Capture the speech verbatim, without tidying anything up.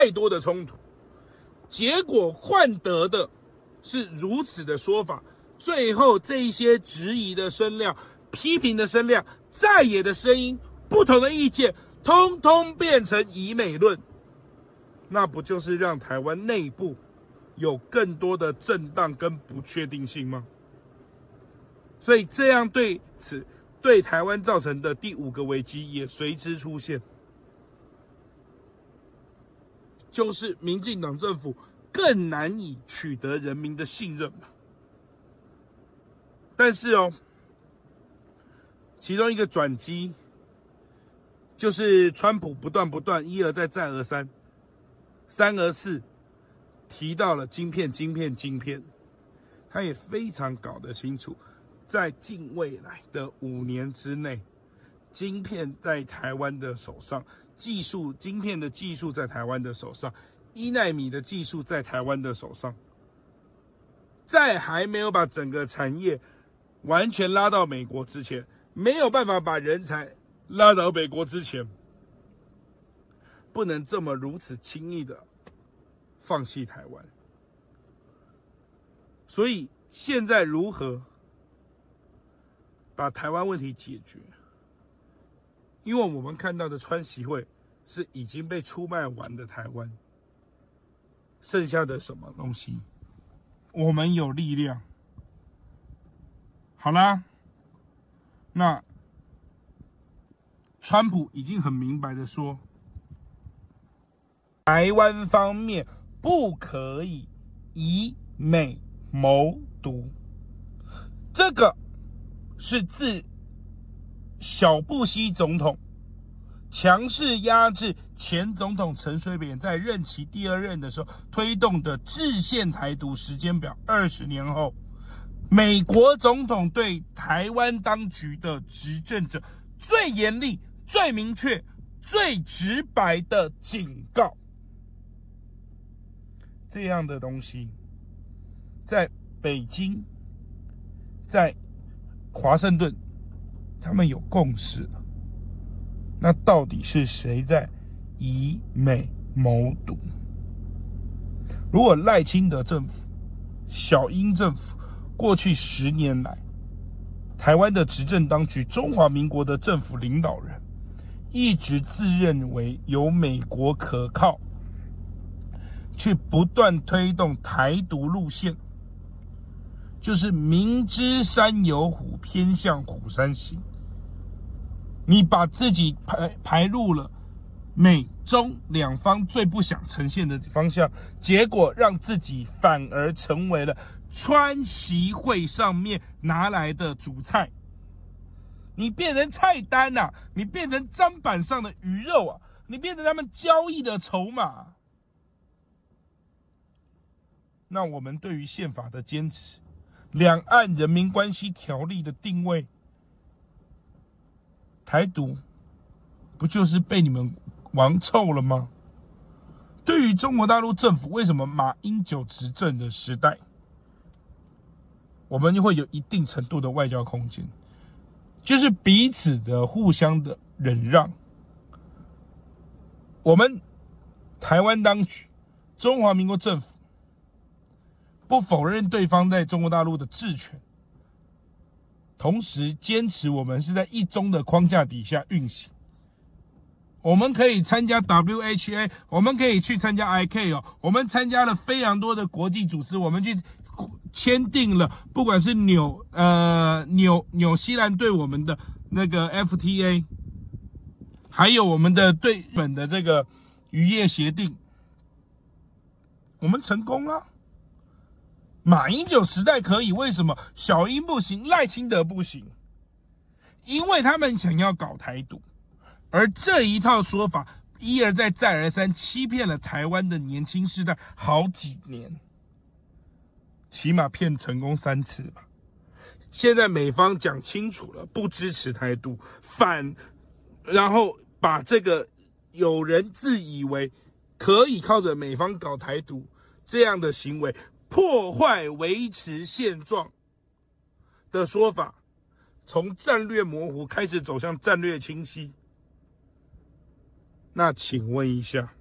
太多的冲突，结果换得的是如此的说法，最后这一些质疑的声量、批评的声量、在野的声音、不同的意见，通通变成以美论，那不就是让台湾内部有更多的震荡跟不确定性吗？所以这样对此对台湾造成的第五个危机也随之出现，就是民进党政府更难以取得人民的信任嘛。但是哦，其中一个转机就是川普不断不断一而再再而三三而四提到了晶片晶片晶片，他也非常搞得清楚，在近未来的五年之内，晶片在台湾的手上，技术晶片的技术在台湾的手上，一奈米的技术在台湾的手上，在还没有把整个产业完全拉到美国之前，没有办法把人才拉到美国之前，不能这么如此轻易的放弃台湾。所以现在如何把台湾问题解决？因为我们看到的川习会是已经被出卖完的台湾，剩下的什么东西？我们有力量。好啦，那川普已经很明白的说，台湾方面不可以以美谋独，这个是自小布希总统强势压制前总统陈水扁在任期第二任的时候推动的制宪台独时间表，二十年后，美国总统对台湾当局的执政者最严厉、最明确、最直白的警告。这样的东西，在北京、在华盛顿，他们有共识了。那到底是谁在以美谋独？如果赖清德政府、小英政府过去十年来，台湾的执政当局、中华民国的政府领导人，一直自认为有美国可靠，去不断推动台独路线，就是明知山有虎，偏向虎山行。你把自己排排入了美中两方最不想呈现的方向，结果让自己反而成为了川习会上面拿来的主菜。你变成菜单啊，你变成砧板上的鱼肉啊，你变成他们交易的筹码。那我们对于宪法的坚持，两岸人民关系条例的定位，台独不就是被你们玩臭了吗？对于中国大陆政府，为什么马英九执政的时代，我们就会有一定程度的外交空间，就是彼此的互相的忍让。我们台湾当局、中华民国政府不否认对方在中国大陆的治权，同时坚持我们是在一中的框架底下运行。我们可以参加 W H A， 我们可以去参加 I C A O， 我们参加了非常多的国际组织，我们去签订了，不管是纽呃纽纽西兰对我们的那个 F T A， 还有我们的对日本的这个渔业协定，我们成功了。马英九时代可以，为什么小英不行，赖清德不行？因为他们想要搞台独，而这一套说法一而再再而三欺骗了台湾的年轻世代好几年，起码骗成功三次吧。现在美方讲清楚了，不支持台独，反然后把这个有人自以为可以靠着美方搞台独这样的行为破坏维持现状的说法，从战略模糊开始走向战略清晰。那请问一下，